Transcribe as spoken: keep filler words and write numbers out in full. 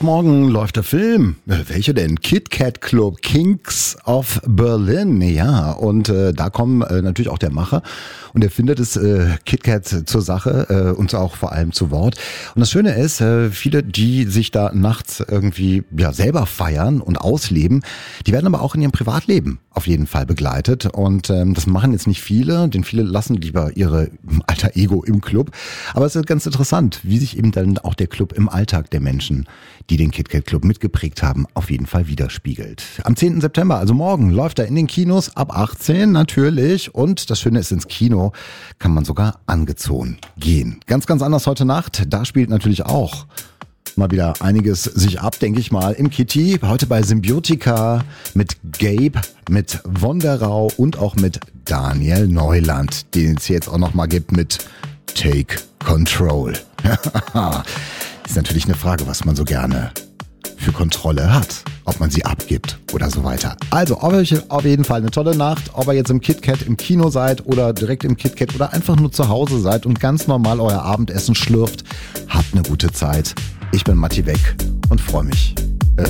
Sonntagmorgen läuft der Film. Welcher denn? Kit Kat Club, Kings of Berlin. Ja, und äh, da kommen äh, natürlich auch der Macher und er findet es äh, Kit Kat zur Sache äh, und auch vor allem zu Wort. Und das Schöne ist, äh, viele, die sich da nachts irgendwie ja selber feiern und ausleben, die werden aber auch in ihrem Privatleben auf jeden Fall begleitet. Und ähm, das machen jetzt nicht viele, denn viele lassen lieber ihre alter Ego im Club. Aber es ist ganz interessant, wie sich eben dann auch der Club im Alltag der Menschen, die den Kit Kat Club mitgeprägt haben, auf jeden Fall widerspiegelt. Am zehnten September, also morgen, läuft er in den Kinos ab achtzehn natürlich. Und das Schöne ist, ins Kino kann man sogar angezogen gehen. Ganz, ganz anders heute Nacht. Da spielt natürlich auch mal wieder einiges sich ab, denke ich mal, im Kitty. Heute bei Symbiotika mit Gabe, mit Wonderau und auch mit Daniel Neuland, den es jetzt auch noch mal gibt mit Take Control. Ist natürlich eine Frage, was man so gerne für Kontrolle hat. Ob man sie abgibt oder so weiter. Also, ob euch auf jeden Fall eine tolle Nacht, ob ihr jetzt im KitKat im Kino seid oder direkt im KitKat oder einfach nur zu Hause seid und ganz normal euer Abendessen schlürft. Habt eine gute Zeit. Ich bin Matti Beck und freue mich